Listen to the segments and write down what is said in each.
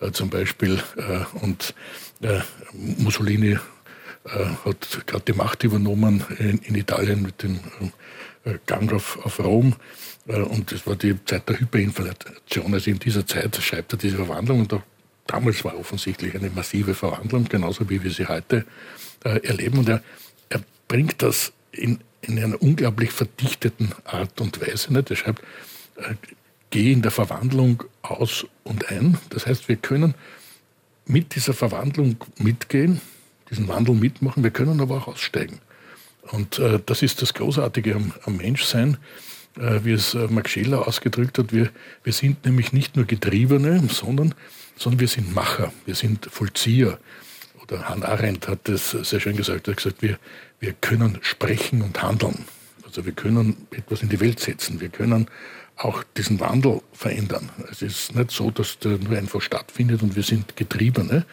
zum Beispiel. Und Mussolini hat gerade die Macht übernommen in Italien mit dem Gang auf Rom. Und das war die Zeit der Hyperinflation. Also in dieser Zeit schreibt er diese Verwandlung. Und damals war offensichtlich eine massive Verwandlung, genauso wie wir sie heute erleben. Und er bringt das in einer unglaublich verdichteten Art und Weise. Nicht? Er schreibt, geh in der Verwandlung aus und ein. Das heißt, wir können mit dieser Verwandlung mitgehen, diesen Wandel mitmachen, wir können aber auch aussteigen. Und das ist das Großartige am Menschsein, wie es Max Scheler ausgedrückt hat. Wir sind nämlich nicht nur Getriebene, sondern wir sind Macher, wir sind Vollzieher. Oder Hannah Arendt hat das sehr schön gesagt. Er hat gesagt, wir können sprechen und handeln. Also wir können etwas in die Welt setzen. Wir können auch diesen Wandel verändern. Es ist nicht so, dass der nur einfach stattfindet und wir sind Getriebene.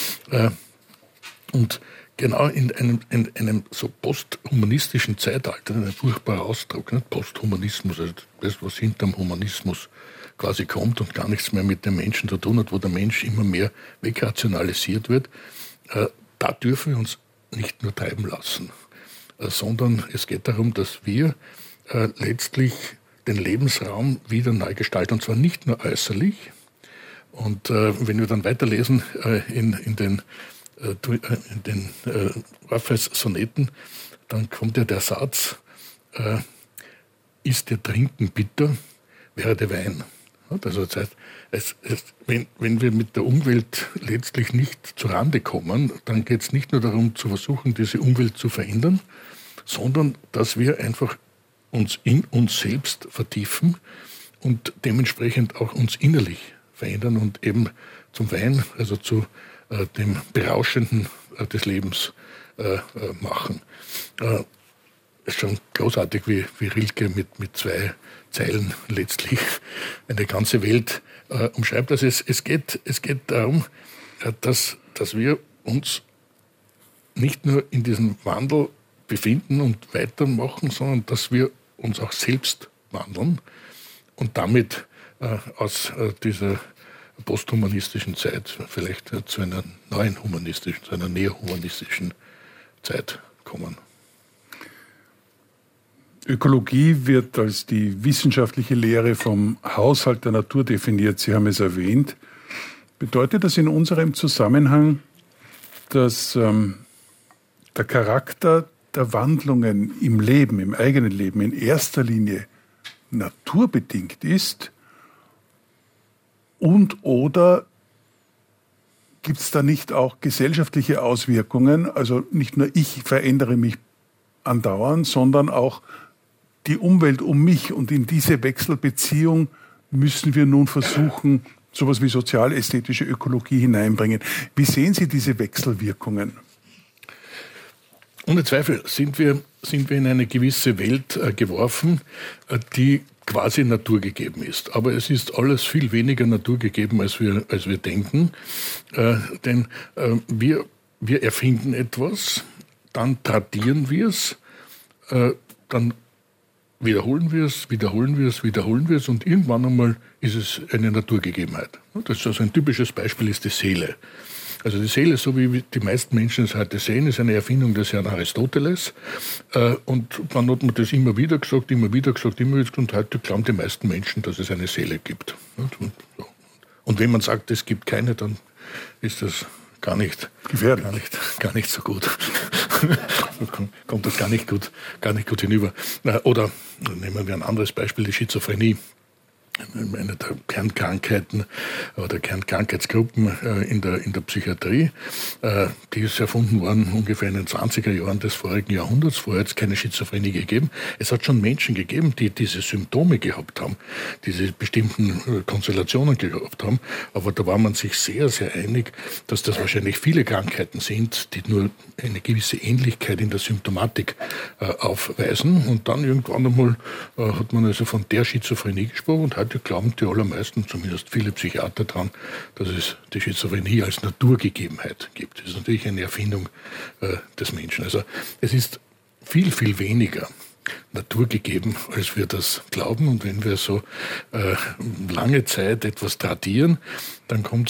Und genau in einem so posthumanistischen Zeitalter, ein furchtbarer Ausdruck, nicht? Posthumanismus, also das, was hinterm Humanismus quasi kommt und gar nichts mehr mit dem Menschen zu tun hat, wo der Mensch immer mehr wegrationalisiert wird, da dürfen wir uns nicht nur treiben lassen, sondern es geht darum, dass wir letztlich den Lebensraum wieder neu gestalten, und zwar nicht nur äußerlich. Und wenn wir dann weiterlesen in den Orpheus-Sonetten, dann kommt ja der Satz, ist der Trinken bitter, wäre der Wein. Also das heißt, wenn wir mit der Umwelt letztlich nicht zurande kommen, dann geht es nicht nur darum zu versuchen, diese Umwelt zu verändern, sondern dass wir einfach uns in uns selbst vertiefen und dementsprechend auch uns innerlich verändern und eben zum Wein, also zu dem Berauschenden des Lebens machen. Es ist schon großartig, wie Rilke mit 2 Zeilen letztlich eine ganze Welt umschreibt. Also es geht darum, dass wir uns nicht nur in diesem Wandel befinden und weitermachen, sondern dass wir uns auch selbst wandeln und damit aus dieser posthumanistischen Zeit vielleicht zu einer neuen humanistischen, zu einer neohumanistischen Zeit kommen. Ökologie wird als die wissenschaftliche Lehre vom Haushalt der Natur definiert. Sie haben es erwähnt. Bedeutet das in unserem Zusammenhang, dass der Charakter der Wandlungen im Leben, im eigenen Leben in erster Linie naturbedingt ist? Und oder gibt es da nicht auch gesellschaftliche Auswirkungen? Also nicht nur ich verändere mich andauernd, sondern auch die Umwelt um mich. Und in diese Wechselbeziehung müssen wir nun versuchen, sowas wie sozial-ästhetische Ökologie hineinbringen. Wie sehen Sie diese Wechselwirkungen? Ohne Zweifel sind wir in eine gewisse Welt geworfen, die quasi naturgegeben ist. Aber es ist alles viel weniger naturgegeben, als wir denken. Denn wir erfinden etwas, dann tradieren wir es, dann wiederholen wir es und irgendwann einmal ist es eine Naturgegebenheit. Das ist also ein typisches Beispiel ist die Seele. Also die Seele, so wie die meisten Menschen es heute sehen, ist eine Erfindung des Herrn Aristoteles. Und dann hat man das immer wieder gesagt, und heute glauben die meisten Menschen, dass es eine Seele gibt. Und wenn man sagt, es gibt keine, dann ist das gar nicht so gut. Kommt das gar nicht gut hinüber. Oder nehmen wir ein anderes Beispiel, die Schizophrenie. Eine der Kernkrankheiten oder Kernkrankheitsgruppen in der Psychiatrie. Die ist erfunden worden ungefähr in den 20er Jahren des vorigen Jahrhunderts. Vorher hat es keine Schizophrenie gegeben. Es hat schon Menschen gegeben, die diese Symptome gehabt haben, diese bestimmten Konstellationen gehabt haben. Aber da war man sich sehr, sehr einig, dass das wahrscheinlich viele Krankheiten sind, die nur eine gewisse Ähnlichkeit in der Symptomatik aufweisen. Und dann irgendwann einmal hat man also von der Schizophrenie gesprochen. Und heute glauben die allermeisten, zumindest viele Psychiater daran, dass es die Schizophrenie als Naturgegebenheit gibt. Das ist natürlich eine Erfindung des Menschen. Also es ist viel, viel weniger naturgegeben, als wir das glauben. Und wenn wir so lange Zeit etwas tradieren, dann kommt